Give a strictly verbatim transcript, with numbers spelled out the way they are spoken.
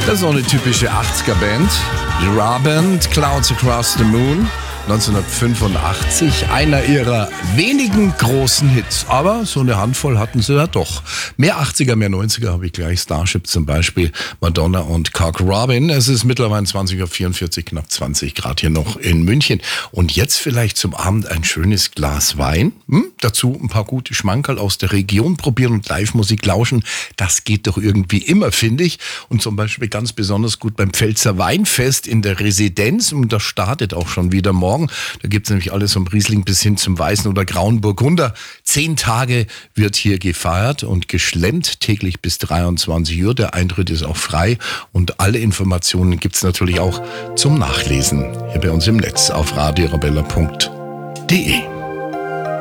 Das ist auch eine typische achtziger-Band. Die Ra-Band, Clouds Across the Moon. neunzehnhundertfünfundachtzig, einer ihrer wenigen großen Hits. Aber so eine Handvoll hatten sie ja doch. Mehr achtziger, mehr neunziger habe ich gleich. Starship zum Beispiel, Madonna und Cock Robin. Es ist mittlerweile zwanzig Uhr vierundvierzig, knapp zwanzig Grad hier noch in München. Und jetzt vielleicht zum Abend ein schönes Glas Wein. Hm? Dazu ein paar gute Schmankerl aus der Region probieren und Live-Musik lauschen. Das geht doch irgendwie immer, finde ich. Und zum Beispiel ganz besonders gut beim Pfälzer Weinfest in der Residenz. Und das startet auch schon wieder morgen. Da gibt es nämlich alles vom Riesling bis hin zum Weißen oder Grauen Burgunder. Zehn Tage wird hier gefeiert und geschlemmt, täglich bis dreiundzwanzig Uhr. Der Eintritt ist auch frei und alle Informationen gibt es natürlich auch zum Nachlesen hier bei uns im Netz auf radio arabella punkt de.